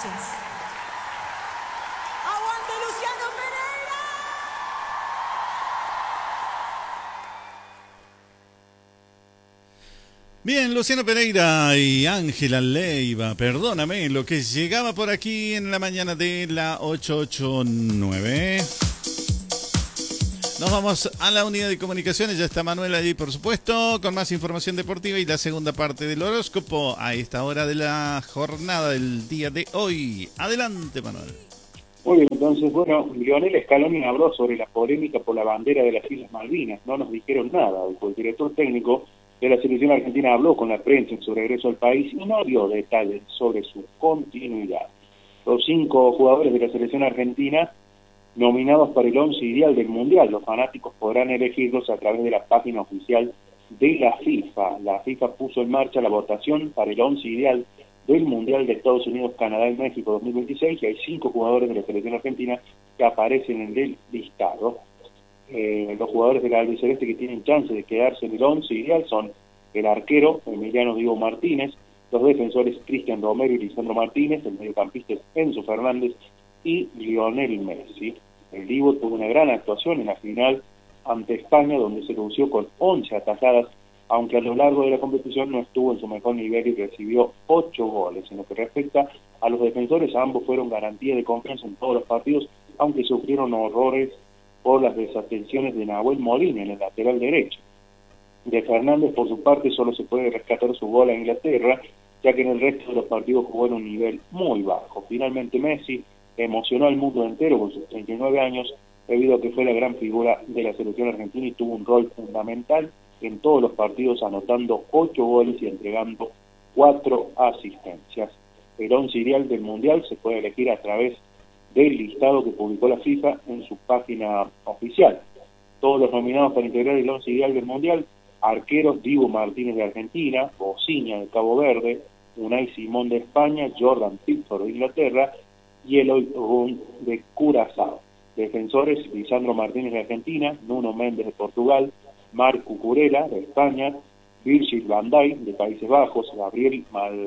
Gracias. ¡Aguante Luciano Pereira! Bien, Luciano Pereira y Ángela Leiva, perdóname, lo que llegaba por aquí en la mañana de la 889. Nos vamos a la unidad de comunicaciones, ya está Manuel ahí por supuesto, con más información deportiva y la segunda parte del horóscopo a esta hora de la jornada del día de hoy. Adelante, Manuel. Muy bien, entonces, bueno, Lionel Scaloni habló sobre la polémica por la bandera de las Islas Malvinas. No nos dijeron nada. El director técnico de la selección argentina habló con la prensa en su regreso al país y no dio detalles sobre su continuidad. Los 5 jugadores de la selección argentina nominados para el 11 ideal del Mundial. Los fanáticos podrán elegirlos a través de la página oficial de la FIFA. La FIFA puso en marcha la votación para el 11 ideal del Mundial de Estados Unidos, Canadá y México 2026 y hay 5 jugadores de la selección argentina que aparecen en el listado. Los jugadores de la albiceleste que tienen chance de quedarse en el 11 ideal son el arquero Emiliano Diego Martínez, los defensores Cristian Romero y Lisandro Martínez, el mediocampista Enzo Fernández y Lionel Messi. El Divo tuvo una gran actuación en la final ante España, donde se lució con 11 atajadas, aunque a lo largo de la competición no estuvo en su mejor nivel y recibió 8 goles. En lo que respecta a los defensores, ambos fueron garantía de confianza en todos los partidos, aunque sufrieron horrores por las desatenciones de Nahuel Molina en el lateral derecho. De Fernández, por su parte, solo se puede rescatar su gol a Inglaterra, ya que en el resto de los partidos jugó en un nivel muy bajo. Finalmente Messi emocionó al mundo entero con sus 39 años, debido a que fue la gran figura de la selección argentina y tuvo un rol fundamental en todos los partidos, anotando 8 goles y entregando 4 asistencias. El 11 ideal del Mundial se puede elegir a través del listado que publicó la FIFA en su página oficial. Todos los nominados para integrar el 11 ideal del Mundial: arqueros Dibu Martínez de Argentina, Bociña de Cabo Verde, Unai Simón de España, Jordan Pickford de Inglaterra y Eloy Run de Curazao. Defensores: Lisandro Martínez de Argentina, Nuno Méndez de Portugal, Marc Cucurella de España, Virgil van Dijk de Países Bajos, Gabriel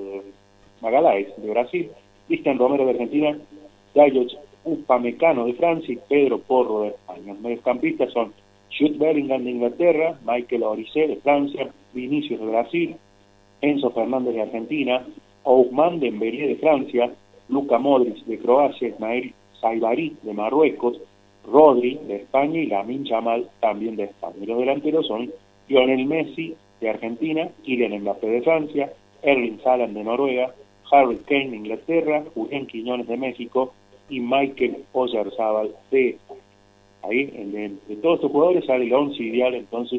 Magalhães de Brasil, Cristian Romero de Argentina, Dayot Upamecano de Francia y Pedro Porro de España. Los mediocampistas son Jude Bellingham de Inglaterra, Michael Olise de Francia, Vinicius de Brasil, Enzo Fernández de Argentina, Ousmane Dembélé de Francia, Luka Modric de Croacia, Ismael Saibari de Marruecos, Rodri de España y Lamine Yamal también de España. Y los delanteros son Lionel Messi de Argentina, Kylian Mbappé de Francia, Erling Haaland de Noruega, Harry Kane de Inglaterra, Julián Quiñones de México y Michael Oyarzabal de España. Ahí, de todos estos jugadores sale el 11 ideal entonces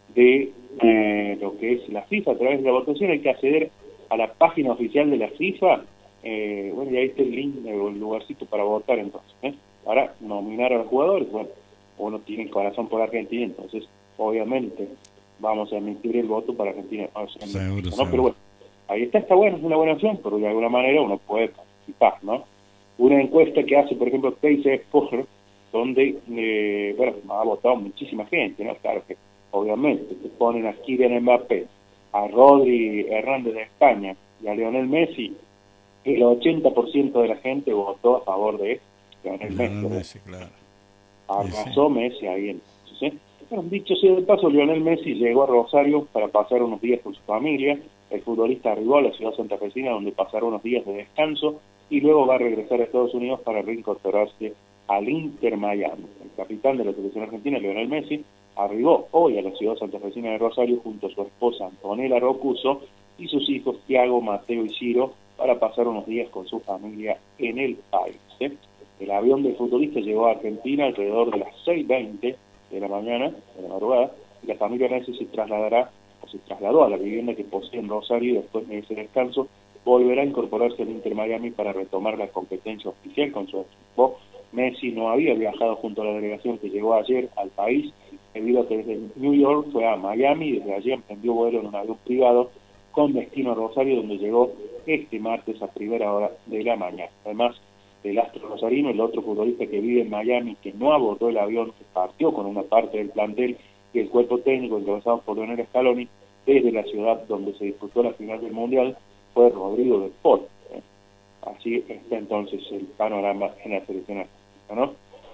de lo que es la FIFA. A través de la votación hay que acceder a la página oficial de la FIFA. Bueno, y ahí está el link, el lugarcito para votar entonces, para nominar a los jugadores. Bueno, uno tiene el corazón por Argentina, entonces obviamente vamos a emitir el voto para Argentina. Seguro. Pero bueno, ahí está bueno, es una buena opción, pero de alguna manera uno puede participar, ¿no? Una encuesta que hace, por ejemplo, Pace Sport, donde, ha votado muchísima gente, ¿no? Claro que, obviamente, te ponen a Kylian Mbappé, a Rodri Hernández de España y a Lionel Messi, el 80% de la gente votó a favor de Lionel Messi. Claro. Arrasó Messi ahí entonces, ¿eh? Bueno, dicho sea de paso, Lionel Messi llegó a Rosario para pasar unos días con su familia. El futbolista arribó a la ciudad santafesina, donde pasará unos días de descanso y luego va a regresar a Estados Unidos para reincorporarse al Inter Miami. El capitán de la selección argentina, Lionel Messi, arribó hoy a la ciudad santafesina de Rosario junto a su esposa Antonella Rocuso y sus hijos Thiago, Mateo y Ciro para pasar unos días con su familia en el país. El avión del futbolista llegó a Argentina alrededor de las 6:20 de la mañana, de la madrugada, y la familia Messi se trasladó a la vivienda que posee en Rosario y después de ese descanso volverá a incorporarse al Inter Miami para retomar la competencia oficial con su equipo. Messi no había viajado junto a la delegación que llegó ayer al país, debido a que desde New York fue a Miami y desde allí emprendió vuelo en un avión privado con destino a Rosario, donde llegó este martes a primera hora de la mañana. Además del astro rosarino, el otro futbolista que vive en Miami, que no abordó el avión, que partió con una parte del plantel y el cuerpo técnico encabezado por Lionel Scaloni desde la ciudad donde se disputó la final del Mundial, fue Rodrigo de Paul. Así está entonces el panorama en la selección argentina, ¿no?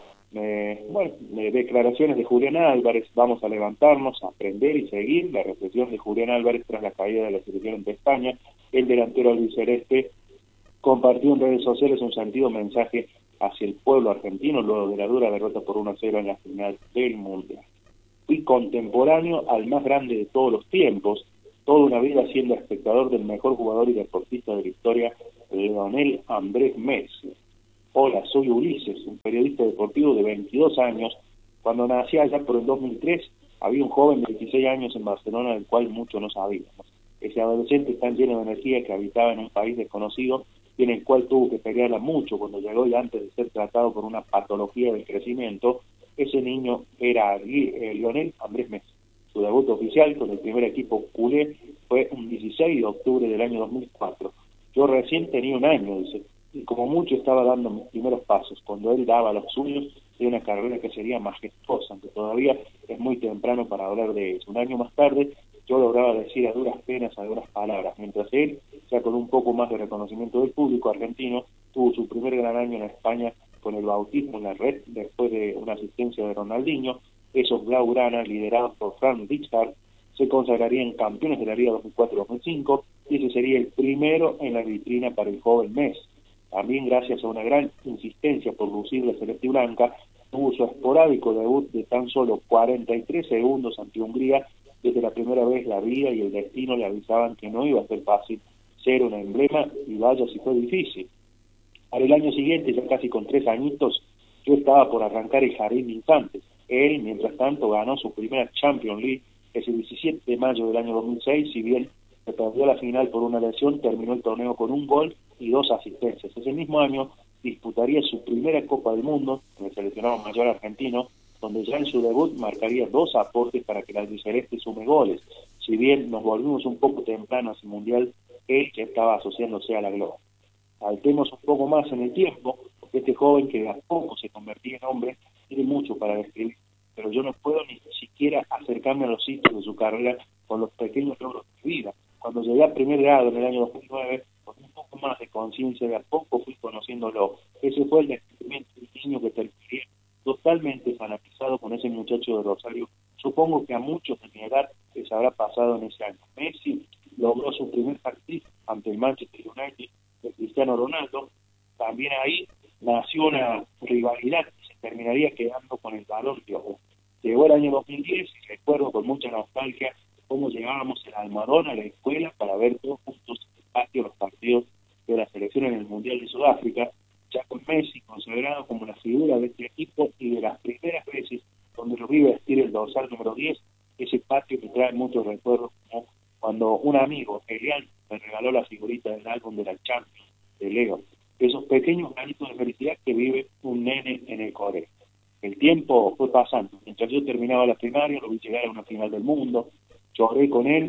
Declaraciones de Julián Álvarez: vamos a levantarnos, a aprender y seguir. La reflexión de Julián Álvarez tras la caída de la selección ante España. El delantero albiceleste compartió en redes sociales un sentido mensaje hacia el pueblo argentino luego de la dura derrota por 1-0 en la final del Mundial. Fui contemporáneo al más grande de todos los tiempos, toda una vida siendo espectador del mejor jugador y deportista de la historia, Lionel Andrés Messi. Hola, soy Ulises, un periodista deportivo de 22 años. Cuando nací allá por el 2003, había un joven de 16 años en Barcelona del cual mucho no sabíamos. Ese adolescente tan lleno de energía que habitaba en un país desconocido y en el cual tuvo que pelearla mucho cuando llegó y antes de ser tratado por una patología del crecimiento, ese niño era Lionel Andrés Messi. Su debut oficial con el primer equipo culé fue un 16 de octubre del año 2004. Yo recién tenía un año, dice, y como mucho estaba dando mis primeros pasos, cuando él daba los suyos de una carrera que sería majestuosa, aunque todavía es muy temprano para hablar de eso. Un año más tarde, yo lograba decir a duras penas algunas palabras, mientras él, ya con un poco más de reconocimiento del público argentino, tuvo su primer gran año en España con el bautismo en la red, después de una asistencia de Ronaldinho. Esos blaugrana, liderados por Frank Rijkaard, se consagrarían campeones de la Liga 2004-2005, y ese sería el primero en la vitrina para el joven Messi. También gracias a una gran insistencia por lucir la celeste blanca, tuvo su esporádico debut de tan solo 43 segundos ante Hungría. Desde la primera vez la vida y el destino le avisaban que no iba a ser fácil ser un emblema, y vaya si fue difícil. Para el año siguiente, ya casi con 3 añitos, yo estaba por arrancar el jardín de infantes. Él, mientras tanto, ganó su primera Champions League ese 17 de mayo del año 2006, si bien se perdió la final por una lesión, terminó el torneo con 1 gol y 2 asistencias. Ese mismo año disputaría su primera Copa del Mundo con el seleccionado mayor argentino, donde ya en su debut marcaría 2 aportes para que el albiceleste sume goles. Si bien nos volvimos un poco temprano a ese mundial, él ya estaba asociándose a la gloria. Saltemos un poco más en el tiempo, porque este joven que de a poco se convertía en hombre tiene mucho para describir, pero yo no puedo ni siquiera acercarme a los hitos de su carrera con los pequeños logros de vida. Cuando llegué a primer grado en el año 2009, con un poco más de conciencia, de a poco fui conociéndolo. Ese fue el descubrimiento del niño que terminé totalmente fanatizado con ese muchacho de Rosario. Supongo que a muchos de mi edad les habrá pasado en ese año. Messi logró su primer hat-trick ante el Manchester United de Cristiano Ronaldo. También ahí nació una rivalidad que se terminaría quedando con el Balón de Oro. Llegó el año 2010 y recuerdo con mucha nostalgia cómo llegábamos en Almadón a la escuela para ver todos juntos en el patio los partidos de la selección en el Mundial de Sudáfrica, ya con Messi consagrado como la figura de este equipo, y de las primeras veces donde lo vi vestir el dorsal número 10, ese patio que trae muchos recuerdos, como cuando un amigo, Elian, me regaló la figurita del álbum de la Champions de Leo. Esos pequeños granitos de felicidad que vive un nene en el colegio. El tiempo fue pasando. Mientras yo terminaba la primaria, lo vi llegar a una final del mundo. Lloré con él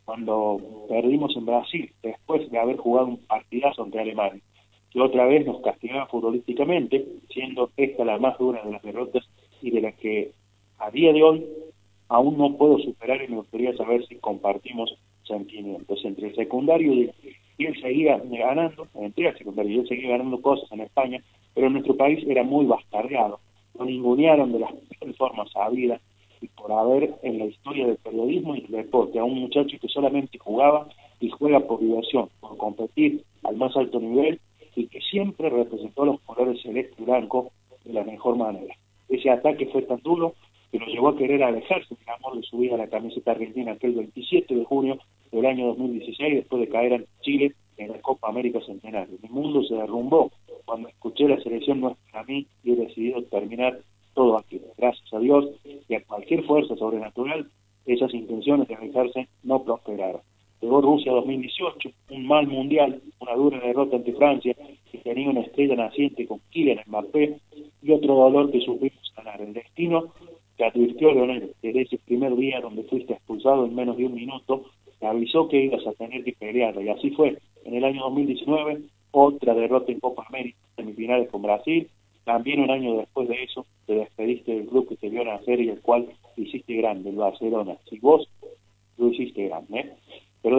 cuando perdimos en Brasil, después de haber jugado un partidazo ante Alemania, que otra vez nos castigaba futbolísticamente, siendo esta la más dura de las derrotas y de las que a día de hoy aún no puedo superar, y me gustaría saber si compartimos sentimientos. Entre el secundario y él seguía ganando, entre el secundario y él seguía ganando cosas en España, pero en nuestro país era muy bastardeado. Lo ningunearon de las formas sabidas y por haber en la historia del periodismo y del deporte a un muchacho que solamente jugaba y juega por diversión, por competir al más alto nivel, y que siempre representó los colores celeste y blanco de la mejor manera. Ese ataque fue tan duro que lo llevó a querer alejarse del amor de su vida a la camiseta argentina aquel 27 de junio del año 2016, después de caer ante Chile en la Copa América Centenario. Mi mundo se derrumbó cuando escuché la selección no es para mí, y he decidido terminar todo aquí. Gracias a Dios y a cualquier fuerza sobrenatural, esas intenciones de alejarse no prosperaron. Llegó Rusia 2018, un mal mundial, una dura derrota ante Francia, que tenía una estrella naciente con Kylian Mbappé, y otro dolor que supimos ganar. El destino te advirtió, Leonel, desde ese primer día donde fuiste expulsado en menos de un minuto, te avisó que ibas a tener que pelearla, y así fue. En el año 2019, otra derrota en Copa América, semifinales con Brasil. También un año después de eso, te despediste del club que te vio nacer y el cual hiciste grande, el Barcelona. Si vos lo hiciste grande, ¿eh? Pero después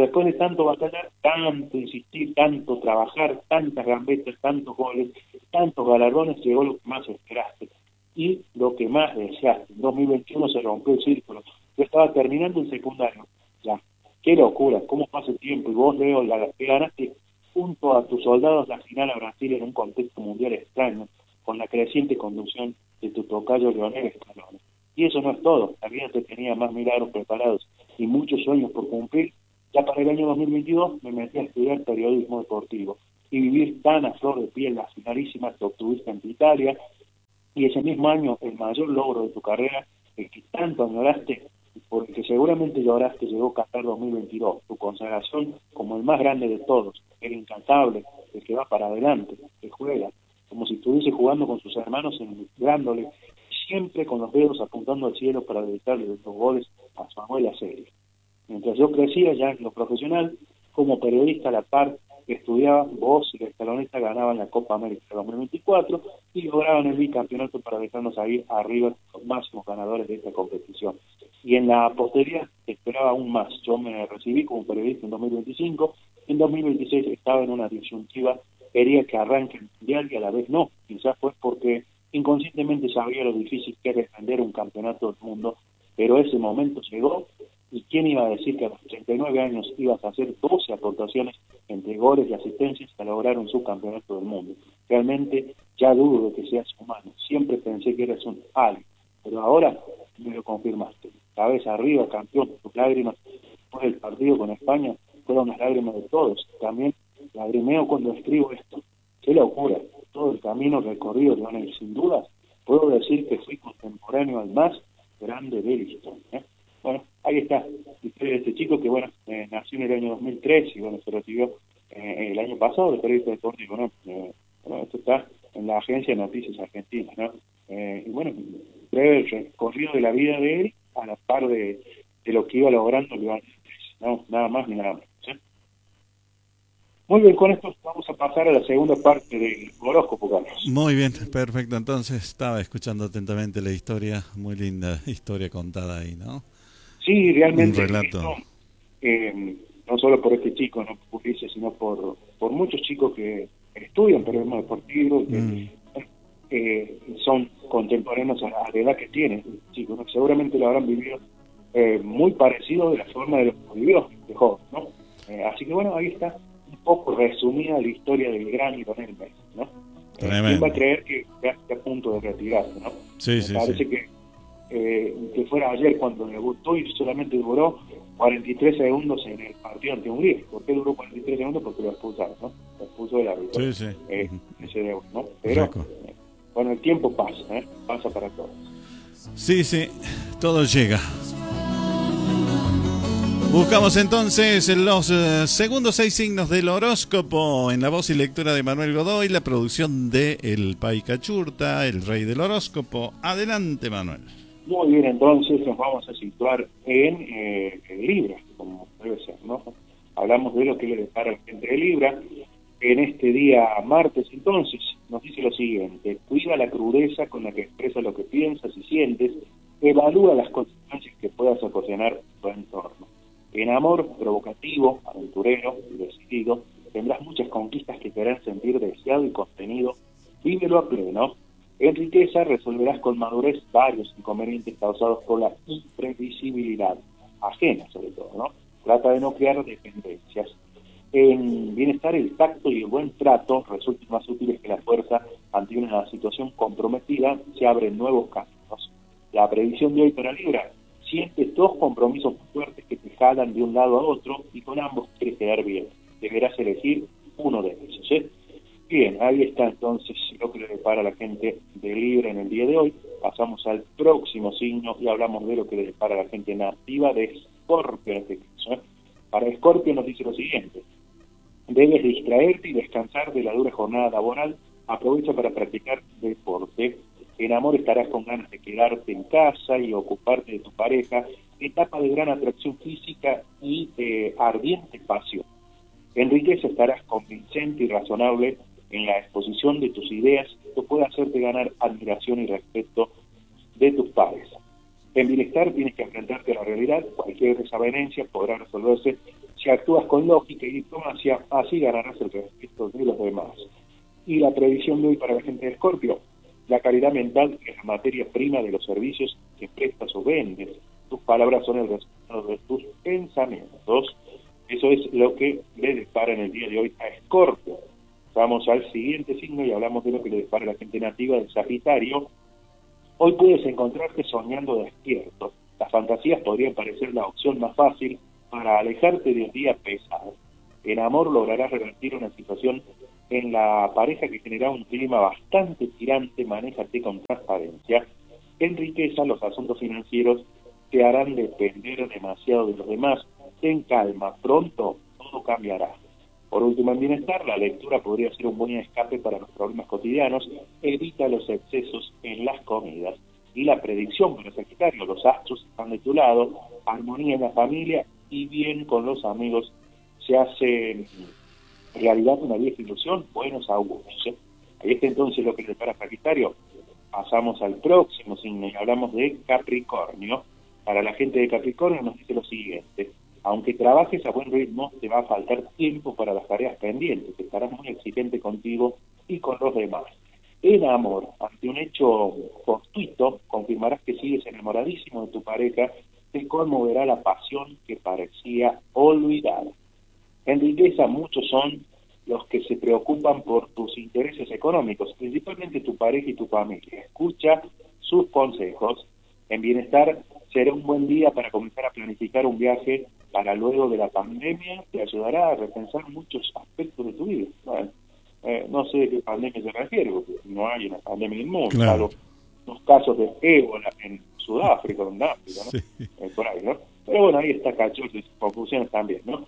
después de tanto batallar, tanto insistir, tanto trabajar, tantas gambetas, tantos goles, tantos galardones, llegó lo que más esperaste y lo que más deseaste. En 2021 se rompió el círculo. Yo estaba terminando el secundario, ya. Qué locura, cómo pasa el tiempo. Y vos, Leo, que ganaste junto a tus soldados la final a Brasil en un contexto mundial extraño, con la creciente conducción de tu tocayo Lionel Scaloni. Y eso no es todo, la vida te tenía más milagros preparados y muchos sueños por cumplir. Ya para el año 2022 me metí a estudiar periodismo deportivo y vivir tan a flor de piel las finalísimas que obtuviste en Italia, y ese mismo año el mayor logro de tu carrera, el que tanto añoraste, por el que seguramente lloraste, llegó Qatar 2022, tu consagración como el más grande de todos, el incantable, el que va para adelante, que juega, como si estuviese jugando con sus hermanos, dándole siempre con los dedos apuntando al cielo para dedicarle los goles a su abuela serie. Mientras yo crecía ya en lo profesional, como periodista a la par, estudiaba, vos y la escaloneta ganaban la Copa América 2024 y lograban el bicampeonato para dejarnos ahí arriba los máximos ganadores de esta competición. Y en la posteridad esperaba aún más. Yo me recibí como periodista en 2025, en 2026 estaba en una disyuntiva, quería que arranque el mundial y a la vez no, quizás fue porque inconscientemente sabía lo difícil que era defender un campeonato del mundo, pero ese momento llegó. ¿Y quién iba a decir que a los 39 años ibas a hacer 12 aportaciones entre goles y asistencias para lograr un subcampeonato del mundo? Realmente ya dudo de que seas humano. Siempre pensé que eras un alien, pero ahora me lo confirmaste. Cabeza arriba, campeón. Tus lágrimas después del partido con España fueron las lágrimas de todos. También lagrimeo cuando escribo esto. ¡Qué locura! Todo el camino recorrido, Lionel, sin dudas, puedo decir que fui contemporáneo al más grande de la historia. Bueno, ahí está la historia de este chico que, bueno, nació en el año 2003 y, bueno, se recibió el año pasado de periodista deportivo, ¿no? Bueno, esto está en la Agencia de Noticias Argentinas, ¿no? Y, bueno, breve recorrido de la vida de él a la par de lo que iba logrando Lionel, ¿no? Nada más ni nada menos, ¿sí? Muy bien, con esto vamos a pasar a la segunda parte del horóscopo, Carlos. Muy bien, perfecto. Entonces estaba escuchando atentamente la historia, muy linda historia contada ahí, ¿no? Sí, realmente. Un relato. Esto, no solo por este chico, no por Ulises, sino por muchos chicos que estudian periodismo deportivo, que son contemporáneos a la edad que tiene el chico, ¿no? Seguramente lo habrán vivido muy parecido de la forma de lo que vivió de joven, ¿no? Así que, bueno, ahí está un poco resumida la historia del gran Lionel Messi, ¿no? ¿Quién va a creer que ya está a punto de retirarse, ¿no? Sí, Me parece que fuera ayer cuando debutó y solamente duró 43 segundos en el partido ante Hungría. ¿Por qué duró 43 segundos? Porque lo expulsaron, ¿no? Lo expulsó del árbitro. Sí. Ese debut, ¿no? Pero, bueno, el tiempo pasa, pasa para todos. Sí, todo llega. Buscamos entonces los segundos 6 signos del horóscopo en la voz y lectura de Manuel Godoy, la producción de El Pai Cachurta, el rey del horóscopo. Adelante, Manuel. Muy bien, entonces nos vamos a situar en Libra, como debe ser, ¿no? Hablamos de lo que le depara a la gente de Libra. En este día martes, entonces, nos dice lo siguiente: cuida la crudeza con la que expresas lo que piensas y sientes, evalúa las consecuencias que puedas ocasionar tu entorno. En amor, provocativo, aventurero y decidido, tendrás muchas conquistas que te harán sentir deseado y contenido. Vívelo a pleno. En riqueza, resolverás con madurez varios inconvenientes causados por la imprevisibilidad, ajena sobre todo, ¿no? Trata de no crear dependencias. En bienestar, el tacto y el buen trato resultan más útiles que la fuerza. Ante una situación comprometida, se abren nuevos caminos. La previsión de hoy para Libra: sientes dos compromisos muy fuertes que te jalan de un lado a otro y con ambos quieres quedar bien. Deberás elegir uno de ellos, ¿sí? Bien, ahí está entonces lo que le depara a la gente de Libra en el día de hoy. Pasamos al próximo signo y hablamos de lo que le depara a la gente nativa de Escorpio en este caso, ¿eh? Para Escorpio nos dice lo siguiente: debes distraerte y descansar de la dura jornada laboral. Aprovecha para practicar deporte. En amor, estarás con ganas de quedarte en casa y ocuparte de tu pareja. Etapa de gran atracción física y ardiente pasión. En riqueza, estarás convincente y razonable en la exposición de tus ideas. Esto puede hacerte ganar admiración y respeto de tus pares. En bienestar, tienes que enfrentarte a la realidad. Cualquier desavenencia podrá resolverse Si actúas con lógica y diplomacia, así ganarás el respeto de los demás. Y la previsión de hoy para la gente de Escorpio: la calidad mental es la materia prima de los servicios que prestas o vendes. Tus palabras son el resultado de tus pensamientos. Eso es lo que le depara en el día de hoy a Escorpio. Vamos al siguiente signo y hablamos de lo que le depara a la gente nativa del Sagitario. Hoy puedes encontrarte soñando despierto. Las fantasías podrían parecer la opción más fácil para alejarte de un día pesado. En amor lograrás revertir una situación en la pareja que genera un clima bastante tirante. Manéjate con transparencia. En riqueza, los asuntos financieros te harán depender demasiado de los demás. Ten calma, pronto todo cambiará. Por último, en bienestar, la lectura podría ser un buen escape para los problemas cotidianos. Evita los excesos en las comidas. Y la predicción para Sagitario: los astros están de tu lado, armonía en la familia y bien con los amigos. Se hace realidad una vieja ilusión, buenos augurios. Ahí está entonces lo que le depara Sagitario. Pasamos al próximo signo y hablamos de Capricornio. Para la gente de Capricornio nos dice lo siguiente: aunque trabajes a buen ritmo, te va a faltar tiempo para las tareas pendientes. Estarás muy exigente contigo y con los demás. En amor, ante un hecho fortuito, confirmarás que sigues enamoradísimo de tu pareja. Te conmoverá la pasión que parecía olvidada. En riqueza, muchos son los que se preocupan por tus intereses económicos, principalmente tu pareja y tu familia. Escucha sus consejos. En bienestar, será un buen día para comenzar a planificar un viaje para luego de la pandemia. Te ayudará a repensar muchos aspectos de tu vida. Bueno, no sé de qué pandemia se refiere, porque no hay una pandemia en el mundo, Claro. los casos de ébola en Sudáfrica, en África, ¿no? Sí. Por ahí, ¿no? Pero bueno, ahí está Cachorro y sus confusiones también, ¿no?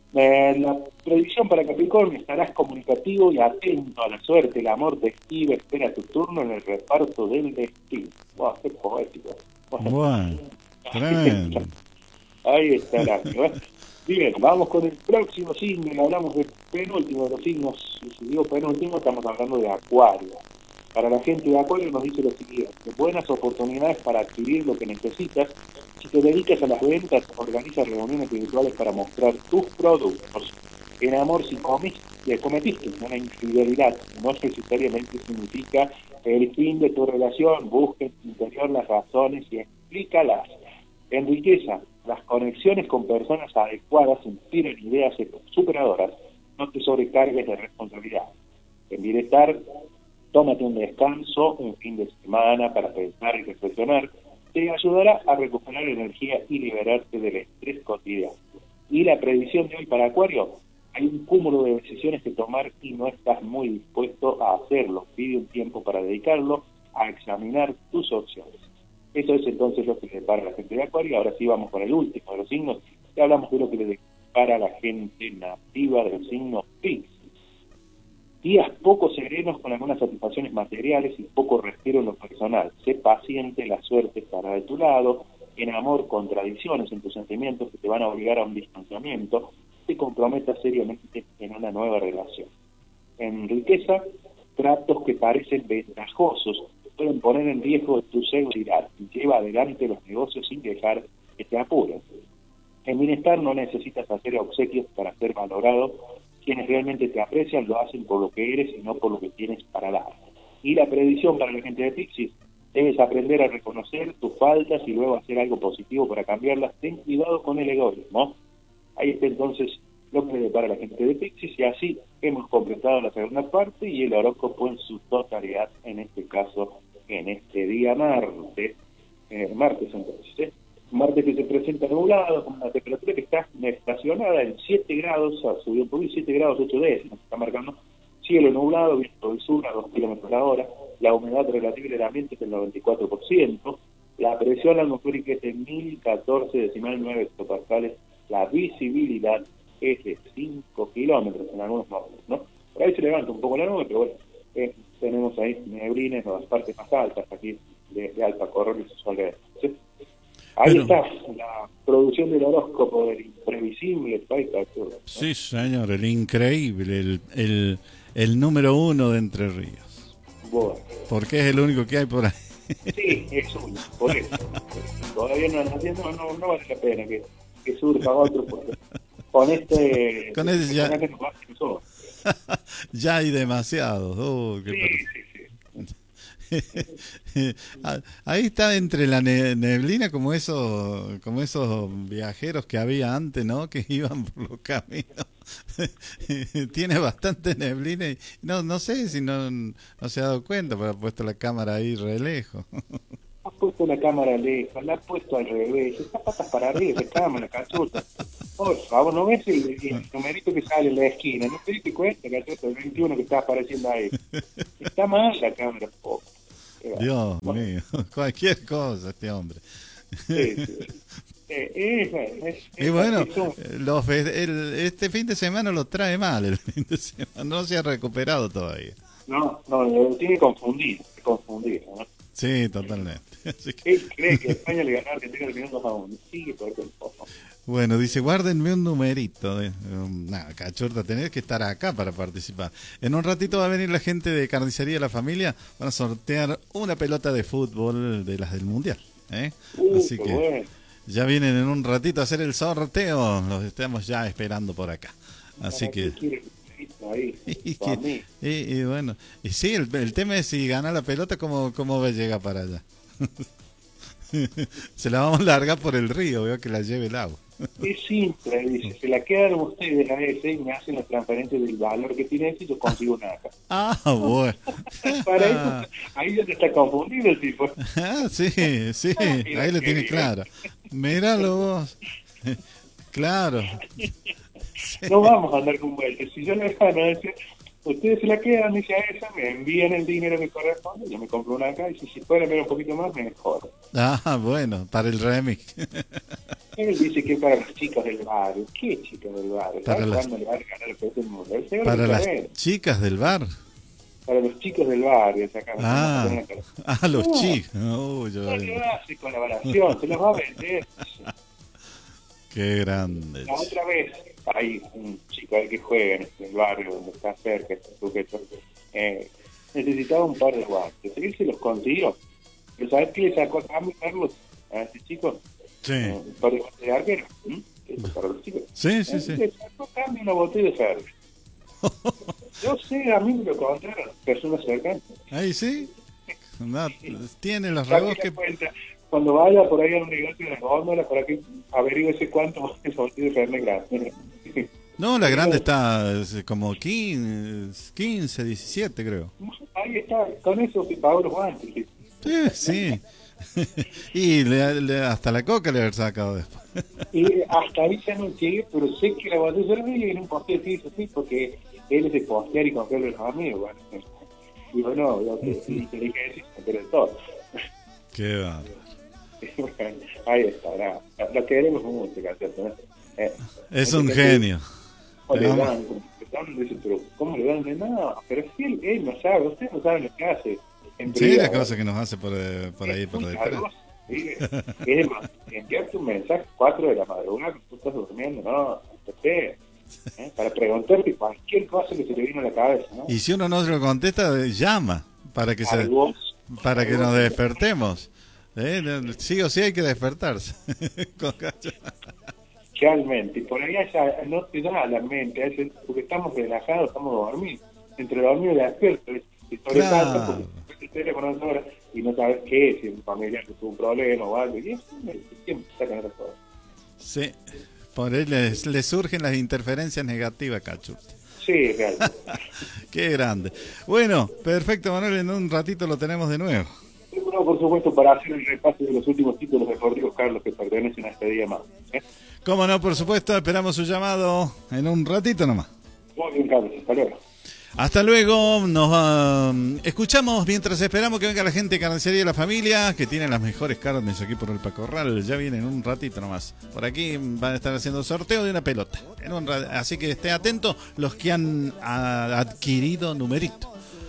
La predicción para Capricornio: estarás comunicativo y atento a la suerte. El amor te esquiva, espera tu turno en el reparto del destino. ¡Wow! ¡Qué poético! Bueno, tremendo. Ahí está el año, ¿eh? Bien, vamos con el próximo signo y hablamos del penúltimo de los signos. Si digo penúltimo, estamos hablando de Acuario. Para la gente de Acuario nos dice lo siguiente: buenas oportunidades para adquirir lo que necesitas. Si te dedicas a las ventas, organiza reuniones virtuales para mostrar tus productos. En amor, si cometiste una infidelidad, no necesariamente significa el fin de tu relación. Busca en tu interior las razones y explícalas. En riqueza, las conexiones con personas adecuadas inspiran ideas superadoras. No te sobrecargues de responsabilidad. En bienestar, tómate un descanso, un fin de semana para pensar y reflexionar. Te ayudará a recuperar energía y liberarte del estrés cotidiano. Y la predicción de hoy para Acuario: hay un cúmulo de decisiones que tomar y no estás muy dispuesto a hacerlo. Pide un tiempo para dedicarlo a examinar tus opciones. Eso es entonces lo que le depara a la gente de Acuario. Ahora sí vamos con el último de los signos y hablamos de lo que le depara a la gente nativa del signo Piscis. Días poco serenos con algunas satisfacciones materiales y poco respiro en lo personal. Sé paciente, la suerte estará de tu lado. En amor, contradicciones en tus sentimientos que te van a obligar a un distanciamiento. Te comprometas seriamente en una nueva relación. En riqueza, tratos que parecen ventajosos pueden poner en riesgo tu seguridad. Lleva adelante los negocios sin dejar que te apuren. En bienestar, no necesitas hacer obsequios para ser valorado. Quienes realmente te aprecian lo hacen por lo que eres y no por lo que tienes para dar. Y la predicción para la gente de Piscis: debes aprender a reconocer tus faltas y luego hacer algo positivo para cambiarlas. Ten cuidado con el egoísmo. Ahí está entonces lo que le depara a la gente de Piscis, y así hemos completado la segunda parte y el horóscopo en su totalidad, en este caso, en este día martes entonces, martes que se presenta nublado, con una temperatura que está estacionada en 7 grados, subió un poquito, 7 grados 8 décimas, está marcando. Cielo nublado, viento del sur a 2 kilómetros la hora, la humedad relativa del ambiente es del 94%, la presión atmosférica es de 1014,9 hectopascales, la visibilidad es de 5 kilómetros en algunos momentos, ¿no? Por ahí se levanta un poco la nube, pero bueno, tenemos ahí neblines en las partes más altas aquí de Alpacor y sus alrededores, ¿sí? Ahí está la producción del horóscopo del imprevisible país. ¿No? Sí, señor, el increíble, el número 1 de Entre Ríos. Bueno. Porque es el único que hay por ahí. Sí, es uno, por eso. Todavía no vale la pena que surja otro, porque con este... Con ese ya, personaje nos va a hacer nosotros. ya hay demasiados. Qué Sí, per- sí, sí. Ahí está entre la neblina como esos viajeros que había antes, ¿no? Que iban por los caminos. Tiene bastante neblina y no sé si no se ha dado cuenta, pero ha puesto la cámara ahí re lejos. Ha puesto la cámara lejos, la ha puesto al revés, está patas para arriba, esa cámara, cachuta. Por favor, ¿no ves el numerito que sale en la esquina? ¿No te diste cuenta, cachuta? El 21 que está apareciendo ahí. Está mal la cámara, po. Dios mío, cualquier cosa este hombre. Sí, sí. Y bueno, es un- este fin de semana lo trae mal, el fin de semana no se ha recuperado todavía. No, lo tiene confundido, ¿no? Sí, totalmente. Así que, Él cree que España le ganó a Argentina el minuto a uno. Sigue por el poco. bueno, dice, guárdenme un numerito. Nada, cachorta, tenés que estar acá para participar. En un ratito va a venir la gente de Carnicería La Familia, van a sortear una pelota de fútbol de las del Mundial. Así Qué que bueno. ya vienen en un ratito a hacer el sorteo, los estamos ya esperando por acá. Así ¿Para que... qué quiere el numerito ahí? Y, Para mí. y bueno, y sí, el tema es si gana la pelota, ¿cómo llega para allá? Se la vamos a largar por el río, veo que la lleve el agua. Es simple, dice, se la quedan ustedes a ese y me hacen la transferencia del valor que tiene ese y yo consigo una acá. Ah, bueno. Para eso, ahí ya te está confundido el tipo. Ah, sí, ahí le tiene claro. Míralo vos. Claro. No vamos a andar con vueltas. Si yo le gano, dice, ustedes se la quedan, dice a esa, me envían el dinero que corresponde, yo me compro una acá y si pueden ver un poquito más, mejor. Ah, bueno, para el remix. Él dice que para las chicas del barrio. ¿Qué chicas del barrio? Para ¿Sabes las- cuándo le va a ganar el precio del mundo? El señor Para lo las sabe. chicas del bar. Para los chicos del barrio, sacan Los No. chicos. No le hace con la evaluación, se los va a vender. Qué grande. La otra vez hay un chico ahí que juega en el barrio donde está cerca, este sujeto, necesitaba un par de guantes. Él se los consiguió. ¿Pero sabes qué le sacó a cambio, Carlos, a este chico? Sí, Un par de guantes de arquero. Eso es para los chicos. sí. Le sacó a cambio una botella de cerveza. Yo sé, a mí me lo contaron personas cercanas. Ahí sí. No, tiene los Saque rebos la que... cuenta, cuando vaya por ahí a un negocio de las góndolas para que averigüe cuánto es botella de Fernet grande. No, la grande está como 15, 17 creo. Ahí está, con eso se pagó los guantes. Sí. Y hasta la coca le haber sacado después. Y hasta ahí ya no llegué, pero sé que la botella de y en un posteo sí, eso sí, porque él es de postear y comprarle a los amigos. Bueno. Y bueno, yo que sí, te dije decir, pero de todo. Qué bárbaro. Bueno, ahí está, nada. Lo queremos mucho, ¿cierto? Es un genio. ¿Cómo le Vamos. dan? Dice, pero ¿cómo le dan? No, pero si él no sabe, usted no sabe lo que hace. En Sí, privado. las cosas que nos hace por ahí, por Muy detrás. cargoso, ¿sí? Es más, enviarte un mensaje 4 de la madrugada que tú estás durmiendo, no, para preguntarte cualquier cosa que se le vino a la cabeza, ¿no? Y si uno no se lo contesta, llama para que para que nos despertemos. Sí o sí hay que despertarse. Realmente, y por ahí no te da a la mente, porque estamos relajados, estamos dormidos, entre dormido y despierto, y Claro. porque el teléfono a esa hora, y no sabes qué es, si un familiar que tuvo un problema o algo, y eso siempre sacan otras cosas. Sí, por él le surgen las interferencias negativas, Cachu. Sí, realmente. Qué grande. Bueno, perfecto, Manuel, en un ratito lo tenemos de nuevo. Bueno, por supuesto, para hacer el repaso de los últimos títulos deportivos, Carlos, que pertenecen a este día más. Cómo no, por supuesto, esperamos su llamado en un ratito nomás. Muy bien, Carlos, hasta luego. Hasta luego, nos escuchamos mientras esperamos que venga la gente de Carnicería La Familia, que tiene las mejores carnes aquí por el Pacorral. Ya viene en un ratito nomás. Por aquí van a estar haciendo sorteo de una pelota. Así que esté atento los que han adquirido numerito.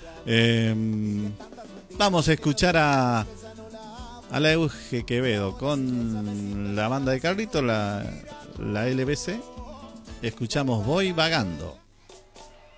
Vamos a escuchar a la Euge Quevedo con la banda de Carlito, la LBC. Escuchamos Voy Vagando.